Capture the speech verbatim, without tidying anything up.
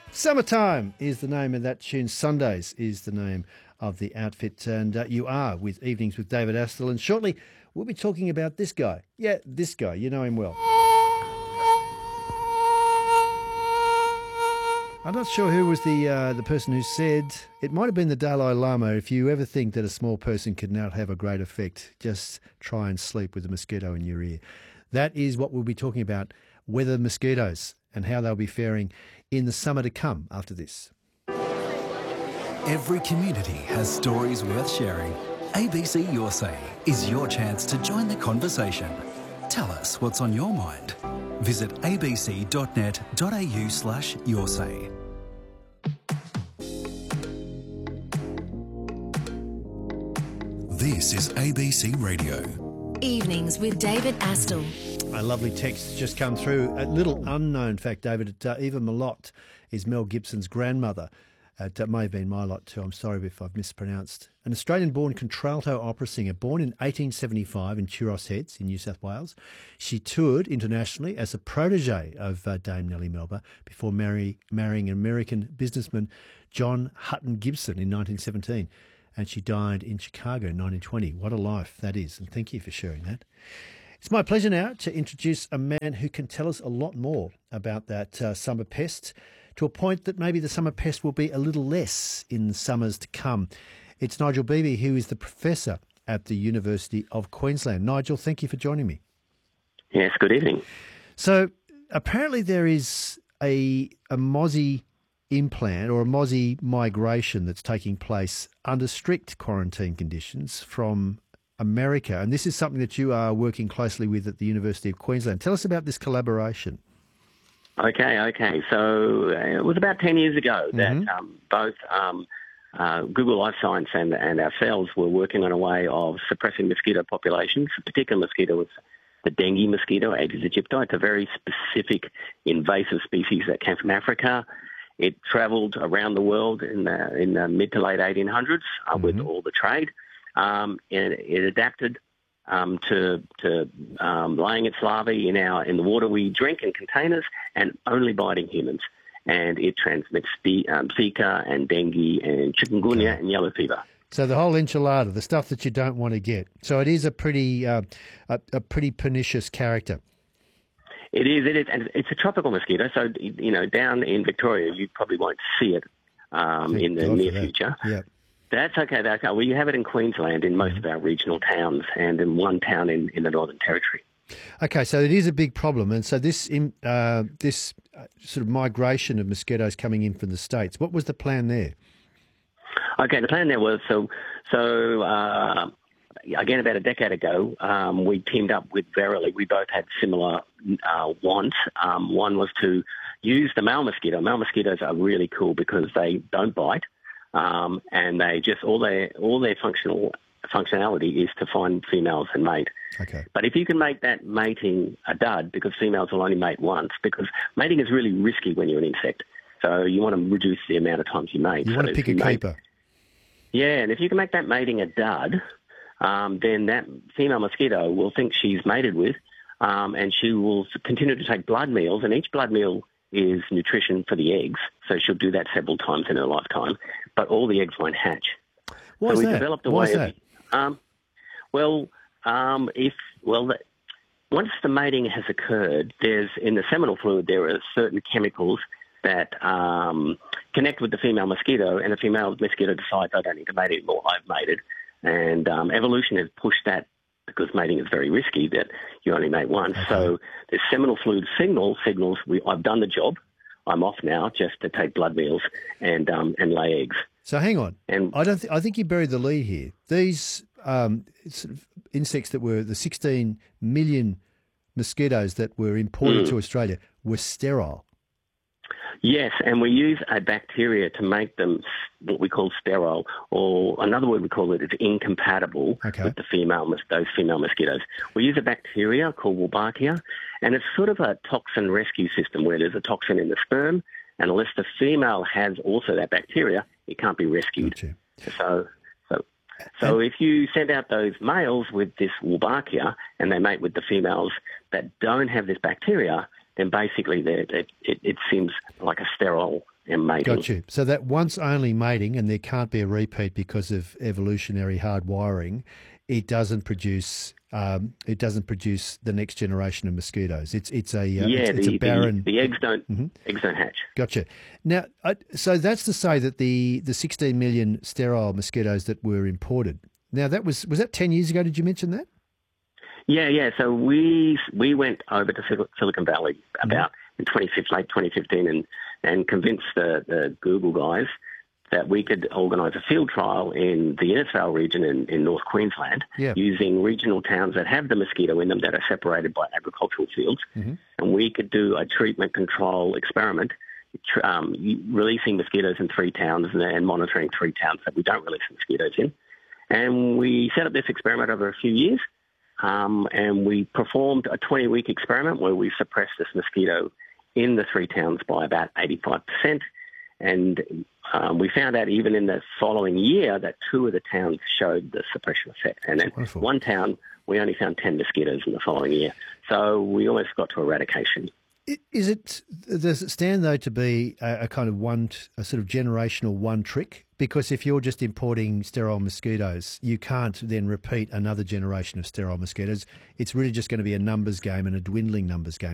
Summertime is the name of that tune. Sundays is the name of the outfit. And uh, you are with Evenings with David Astle. And shortly, we'll be talking about this guy. Yeah, this guy. You know him well. I'm not sure who was the uh, the person who said, it might have been the Dalai Lama, if you ever think that a small person could not have a great effect, just try and sleep with a mosquito in your ear. That is what we'll be talking about, weather mosquitoes and how they'll be faring in the summer to come after this. Every community has stories worth sharing. A B C Your Say is your chance to join the conversation. Tell us what's on your mind. Visit abc.net.au slash your say. This is A B C Radio. Evenings with David Astle. A lovely text just come through. A little unknown fact, David. Uh, Eva Malott is Mel Gibson's grandmother. Uh, that may have been my lot too. I'm sorry if I've mispronounced. An Australian-born contralto opera singer, born in eighteen seventy-five in Turos Heads in New South Wales. She toured internationally as a protege of uh, Dame Nellie Melba before marry, marrying an American businessman, John Hutton Gibson, in nineteen seventeen. And she died in Chicago in nineteen twenty. What a life that is. And thank you for sharing that. It's my pleasure now to introduce a man who can tell us a lot more about that uh, summer pest, to a point that maybe the summer pest will be a little less in summers to come. It's Nigel Beebe, who is the professor at the University of Queensland. Nigel, thank you for joining me. Yes, good evening. So apparently there is a, a mozzie implant or a mozzie migration that's taking place under strict quarantine conditions from America. And this is something that you are working closely with at the University of Queensland. Tell us about this collaboration. Okay, okay. So uh, it was about ten years ago that Mm-hmm. um, both um, uh, Google Life Science and, and ourselves were working on a way of suppressing mosquito populations. A particular mosquito was the dengue mosquito, Aedes aegypti. It's a very specific invasive species that came from Africa. It travelled around the world in the, in the mid to late eighteen hundreds uh, mm-hmm. with all the trade. Um, and it adapted Um, to to um, laying its larvae in our in the water we drink in containers and only biting humans. And it transmits the um, Zika and dengue and chikungunya Okay. and yellow fever. So the whole enchilada, the stuff that you don't want to get. So it is a pretty uh, a, a pretty pernicious character. It is, it is, and it's a tropical mosquito. So you know, down in Victoria, you probably won't see it um, in the God near for that. future. Yeah. That's okay. That's okay. We have it in Queensland in most Mm-hmm. of our regional towns and in one town in, in the Northern Territory. Okay, so it is a big problem, and so this in, uh, this uh, sort of migration of mosquitoes coming in from the States. What was the plan there? Okay, the plan there was so so uh, again about a decade ago, um, we teamed up with Verily. We both had similar uh, wants. Um, one was to use the male mosquito. Male mosquitoes are really cool because they don't bite. Um, and they just all their all their functional functionality is to find females and mate. Okay. But if you can make that mating a dud, because females will only mate once, because mating is really risky when you're an insect. So you want to reduce the amount of times you mate. You so want to pick a mate, keeper. Yeah, and if you can make that mating a dud, um, then that female mosquito will think she's mated with, um, and she will continue to take blood meals, and each blood meal is nutrition for the eggs. So she'll do that several times in her lifetime, but all the eggs won't hatch. Why so is we that? developed a Why way is of, that? Um, well, um, if well, the, once the mating has occurred, there's in the seminal fluid there are certain chemicals that um, connect with the female mosquito, and the female mosquito decides I don't need to mate anymore. I've mated, and um, evolution has pushed that because mating is very risky. That you only mate once. Okay. So the seminal fluid signal signals we, I've done the job. I'm off now just to take blood meals and um, and lay eggs. So hang on. And I don't. Th- I think you buried the lead here. These um, sort of insects that were the sixteen million mosquitoes that were imported Mm. to Australia were sterile. Yes, and we use a bacteria to make them what we call sterile, or another word we call it is incompatible Okay. with the female mos- those female mosquitoes. We use a bacteria called Wolbachia, and it's sort of a toxin rescue system where there's a toxin in the sperm, and unless the female has also that bacteria, it can't be rescued. Gotcha. So, so, so if you send out those males with this Wolbachia and they mate with the females that don't have this bacteria, then basically it, it, it seems like a sterile um, mating. Got you. So that once only mating, and there can't be a repeat because of evolutionary hardwiring, it doesn't produce um, it doesn't produce the next generation of mosquitoes. It's it's a uh, yeah, it's, it's the, a barren. the, the eggs don't mm-hmm. eggs don't hatch. Gotcha. Now, uh, so that's to say that the the sixteen million sterile mosquitoes that were imported. Now that was was that ten years ago? Did you mention that? Yeah, yeah. So we we went over to Sil- Silicon Valley about mm-hmm. in twenty fifteen, late twenty fifteen, and and convinced the, the Google guys that we could organise a field trial in the Innisfail region in, in North Queensland yeah. using regional towns that have the mosquito in them that are separated by agricultural fields. Mm-hmm. And we could do a treatment control experiment, um, releasing mosquitoes in three towns and, and monitoring three towns that we don't release mosquitoes in. And we set up this experiment over a few years, um, and we performed a twenty-week experiment where we suppressed this mosquito in the three towns by about eighty-five percent. And um, we found out even in the following year that two of the towns showed the suppression effect. And then Wonderful. One town, we only found ten mosquitoes in the following year. So we almost got to eradication. Is it, does it stand, though, to be a, a kind of one, a sort of generational one trick? Because if you're just importing sterile mosquitoes, you can't then repeat another generation of sterile mosquitoes. It's really just going to be a numbers game and a dwindling numbers game.